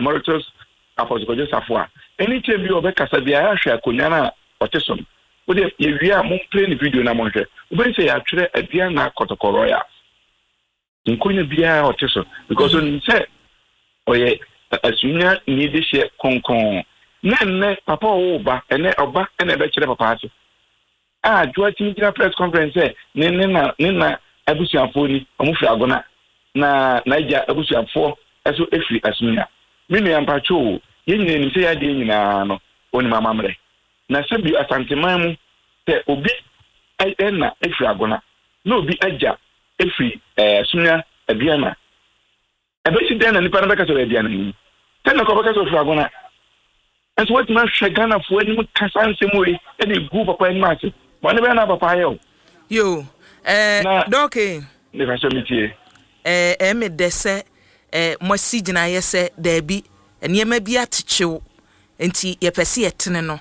Emeritus Apostle Josafua. Anytime you be kasa bia ahwe akonya na otesom. Wo de ye wi a mo play the video na mo hwe. Wo be say ya twere adua na kotokoro ya. Nkonya bia otesom because on say oye asunya ni de hye konkon. Na papa wo ba ene oba ene be kire papa ase. Joa Timothy press conference na abusuafo ni omufra agona na naija abusuafo eso efri asunya minu ya mpacho yenyine ni se ya de nyina no oni mama mre na sebi asanteman mu te obi na efri agona na obi aja efri asunya abiana abesi den na nipa na beka so abiana ni ten na ko beka so efri agona as what man shagana fo ani mu kasanse mu e de gu papa ni ma se Wani be na papa yo. Yo, doke. Ne fa so mitie. Me dese mo si gina ye se da bi enema bi atechew. Enti ye pese yetene no.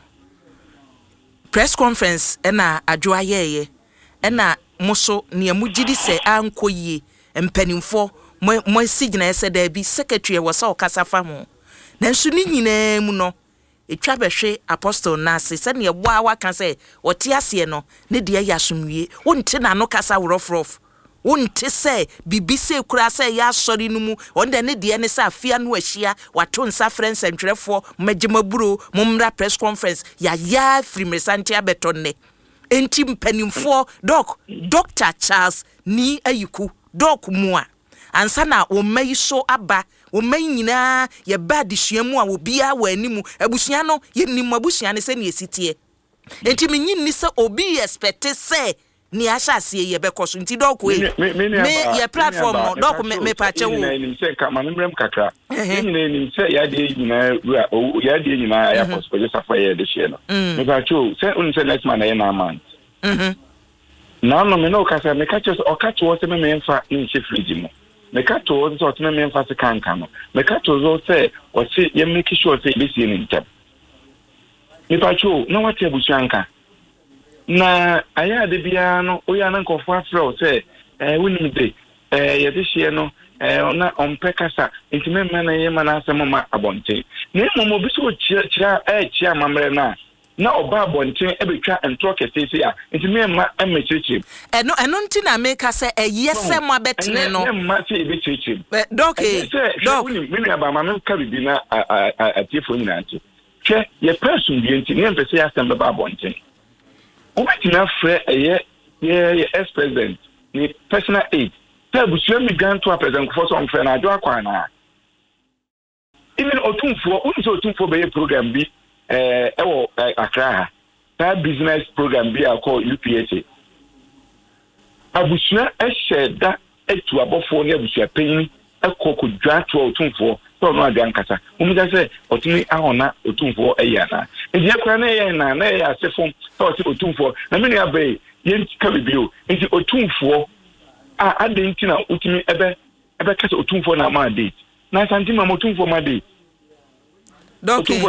Press conference na adwoa ye na moso ne amugidi se ankoyie mpanimfo mo si gina ye se da bi secretary wo sa okasa fa ho. Nanso ni nyina mu no etwa behwe apostle nase se ne boa waka se wote ase no ne de ya asomwie wonte na no kasa worofrof wonte se bibi se kura se ya sori no mu wonde ne de ne se afia no ahia wato nsa friends entwerefo magimaburo mumra press conference ya frimesanti abetonne enti mpanimfo Dr. Charles ni ayiku doc mua ansa na o mai so aba o mai nyina ye ba disuamu a obia wa animu abusua no ye nim abusua ne se ne esitie enti menyi ni se obi expect se ni ahase ye bekoso enti doc we me ye platform no doc me pa che wo ni se ka manemrem kakra ni se ya de nyina ya de nyina ya possible safa ye de she no me pa che se un se next man na man na no me no kasa me ka che o ka che wo se me mfa ni che fridge mo Mekato so tuna me mfa se kanka no mekato zo se o se ye make sure se be see ni ntap ni pacho na wate abusuanka na aya de bia no o ya na nkofo afre o se woni de ye de hie no na ompekasa ntime na ye mana asem ma abonte na momo bi so chira chia mamre na oba abonten ebetwa entro kesese a ntime ma emechichi eno nti na make say yese ma betene no ma se ebechichi doc mini aba ma nka bibi na atifo nyina nti che ye person bi nti ne mpese ya sembe ba abonten o metina frɛ ye ex president ni personal aid tabusu mi ganto a president for some friend ajo akwa na even otumfo unso otumfo be program bi ewo Accra that business program be called UPSA abusua eheda etu abofo ne abusua penyin ekoko dwato otumfo so no ade ankasa umija se otumi ahona otumfo eyana ndi akra na ye na ye asefo so otumfo na me nua be ye ka bibio ndi otumfo ade nti na otumi ebe kasa otumfo na ma date na santima otumfo ma date Doc ne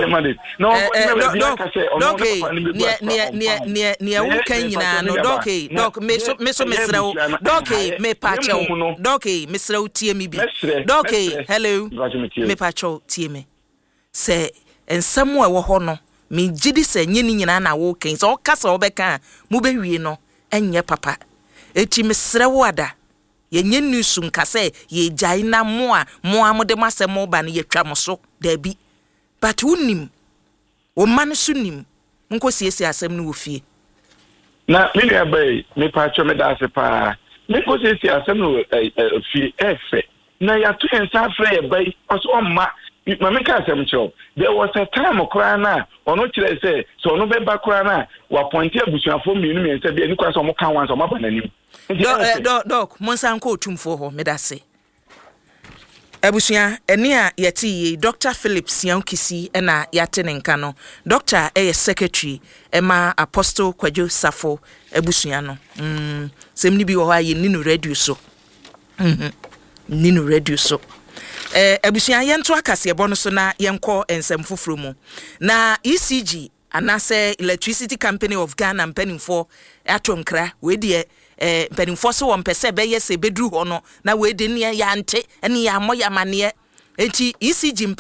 wuka nyina no doc meso mesrawo doc me pacho doc mesrawo tie mi bi doc hello me pacho tie me se ensam a wo ho no me gidi se nyini nyina na wo kan se o kasa wo beka mu bewie no enye papa eti mesrawo ada ye nyenu sum kase ye jai na moa mode masemo ba ne yetwa mo so da bi but unim o man sunim nko siesi asem no ofie na me nua bai me pa cho me da se pa me ko siesi asem no ofie efe na ya to ensa afre e bai oso omma ma me ka asem cho there was a time okra na ono kire say so ono be ba kra na wa pointi abusuafo mienu me nsa bi ni kwa so mo kan wan so ma bananim doc monsan ko otumfo ho me da se Abusia eni a yeti Dr. Philip Siankisi na yatene nka no Dr. Secretary Emma Apostle Kwadwo Safo abusia no semni bi wo ha ye ninu radio so ninu radio so abusia yento akase ebo no so na yenko ensem foforo mu na ECG anase Electricity Company of Ghana mpanimfo atomkra we de mpanimfo so won pese be yese bedru ho no na we de ne ya ante ene ya moya mane enti ECG